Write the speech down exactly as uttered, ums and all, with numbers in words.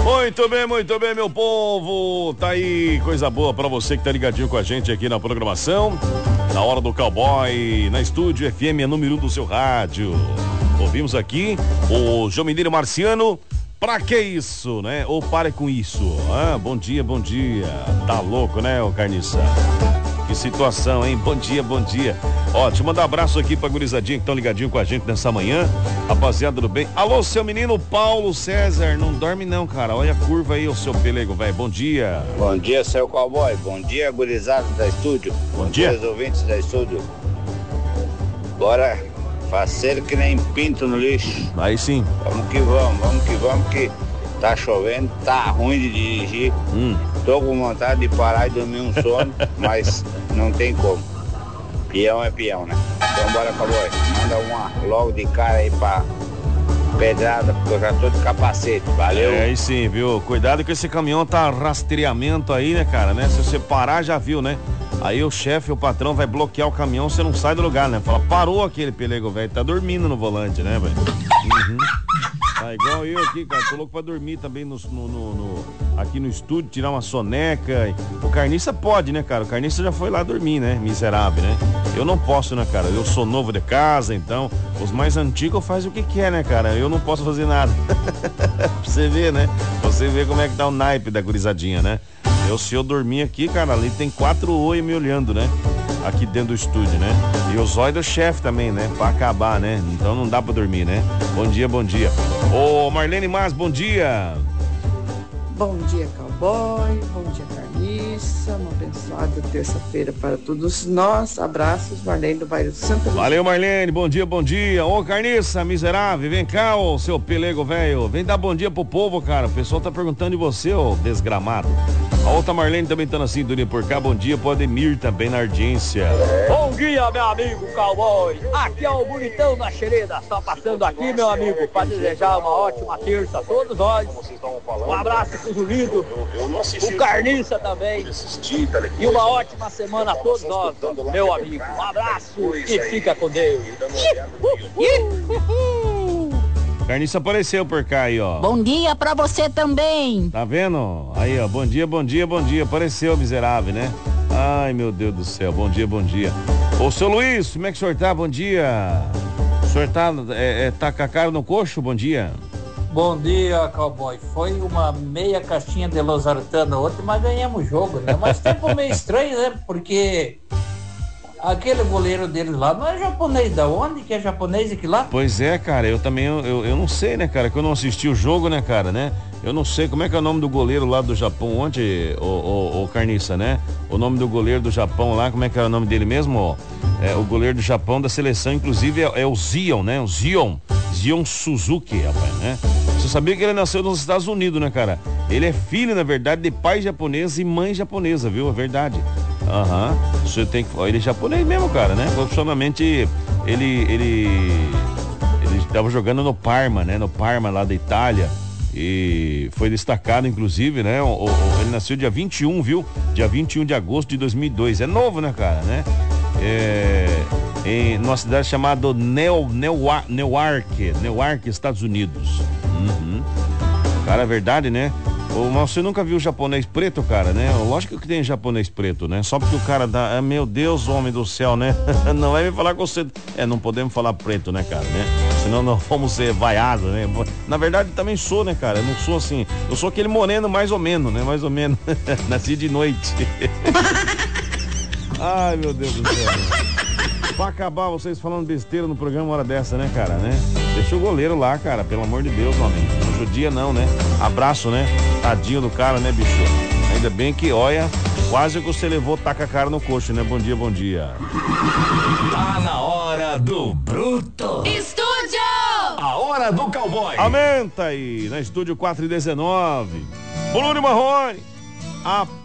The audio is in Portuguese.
Muito bem, muito bem, meu povo. Tá aí, coisa boa pra você que tá ligadinho com a gente aqui na programação. Na hora do cowboy, na Estúdio F M, é número um do seu rádio. Ouvimos aqui o João Mineiro Marciano. Pra que isso, né? Ou pare com isso. Ah, bom dia, bom dia. Tá louco, né, ô Carniça? Que situação, hein? Bom dia, bom dia. Ó, deixa eu mandar um abraço aqui pra gurizadinha que estão ligadinho com a gente nessa manhã. Rapaziada do bem. Alô, seu menino Paulo César. Não dorme não, cara. Olha a curva aí, o seu pelego, velho. Bom dia. Bom dia, seu cowboy. Bom dia, gurizada da Estúdio. Bom, bom dia. dia, os ouvintes da Estúdio. Bora fazer que nem pinto no lixo. Aí sim. Vamos que vamos, vamos que vamos, que tá chovendo, tá ruim de dirigir. Hum. Tô com vontade de parar e dormir um sono, mas não tem como. Peão é peão, né? Então bora, cowboy. Manda uma logo de cara aí pra pedrada, porque eu já tô de capacete. Valeu. É aí sim, viu? Cuidado que esse caminhão tá rastreamento aí, né, cara, né? Se você parar, já viu, né? Aí o chefe, o patrão vai bloquear o caminhão, você não sai do lugar, né? Fala, parou aquele pelego, velho, tá dormindo no volante, né, velho? Uhum. Tá igual eu aqui, cara, tô louco pra dormir também no, no, no, no, aqui no estúdio, tirar uma soneca. O Carniça pode, né, cara? O Carniça já foi lá dormir, né? Miserável, né? Eu não posso, né, cara? Eu sou novo de casa, então os mais antigos fazem o que quer, né, cara? Eu não posso fazer nada. Pra você ver, né? Pra você ver como é que tá o naipe da gurizadinha, né? Eu, se eu dormir aqui, cara, ali tem quatro oi me olhando, né? Aqui dentro do estúdio, né? E o zóio do chefe também, né? Pra acabar, né? Então não dá pra dormir, né? Bom dia, bom dia. Ô, Marlene Mas, bom dia. Bom dia, cowboy. Bom dia, Carniça. Uma abençoada terça-feira para todos nós. Abraços, Marlene do bairro Santa Luzia. Valeu, Marlene. Bom dia, bom dia. Ô, Carniça, miserável, vem cá, ô, seu pelego velho. Vem dar bom dia pro povo, cara. O pessoal tá perguntando de você, ô, desgramado. A outra Marlene também tá na cinturinha por cá. Bom dia pro Ademir também na audiência. Bom dia, meu amigo cowboy. Aqui é o bonitão da Xereda. Só passando aqui, meu amigo, para desejar uma ótima terça a todos nós. Um abraço pro Julido, o Carniça também. E uma ótima semana a todos nós, meu amigo. Um abraço e fica com Deus. Carniça apareceu por cá aí, ó. Bom dia pra você também. Tá vendo? Aí, ó. Bom dia, bom dia, bom dia. Apareceu, miserável, né? Ai, meu Deus do céu. Bom dia, bom dia. Ô, seu Luiz, como é que o senhor tá? Bom dia. O senhor tá, é, é, tá com a cara no coxo? Bom dia. Bom dia, cowboy. Foi uma meia caixinha de losartana ontem, mas ganhamos o jogo, né? Mas tempo meio estranho, né? Porque aquele goleiro dele lá não é japonês. Da onde que é japonês aqui lá? Pois é, cara, eu também, eu, eu, eu não sei, né, cara, que eu não assisti o jogo, né, cara, né? Eu não sei como é que é o nome do goleiro lá do Japão ontem, o, o, o Carniça, né? O nome do goleiro do Japão lá, como é que é o nome dele mesmo, ó? É, o goleiro do Japão da seleção, inclusive, é, é o Zion, né? O Zion, Zion Suzuki, rapaz, né? Você sabia que ele nasceu nos Estados Unidos, né, cara? Ele é filho, na verdade, de pai japonês e mãe japonesa, viu? É verdade. Aham. Uhum. Você tem que. Ele é japonês mesmo, cara, né? Profissionalmente, ele. Ele. Ele estava jogando no Parma, né? No Parma, lá da Itália. E foi destacado, inclusive, né? O, o, ele nasceu dia vinte e um, viu? Dia vinte e um de agosto de dois mil e dois. É novo, né, cara, né? É. Em numa cidade chamada Neu, Newark, Newark, Newark, Estados Unidos. Uhum. Cara, é verdade, né? Mas você nunca viu japonês preto, cara, né? Lógico que tem japonês preto, né? Só porque o cara dá... Meu Deus, homem do céu, né? Não vai me falar com você... É, não podemos falar preto, né, cara, né? Senão não vamos ser vaiados, né? Na verdade, também sou, né, cara? Eu não sou assim... Eu sou aquele moreno mais ou menos, né? Mais ou menos. Nasci de noite. Ai, meu Deus do céu. Pra acabar vocês falando besteira no programa uma hora dessa, né, cara, né? Deixa o goleiro lá, cara, pelo amor de Deus, homem. Não judia não, né? Abraço, né? Tadinho do cara, né, bicho? Ainda bem que, olha, quase que você levou, taca a cara no coxo, né? Bom dia, bom dia. Tá na hora do Bruto. Estúdio! A hora do cowboy. Aumenta aí, na Estúdio quatro e dezenove. Bolúrio Marrone. A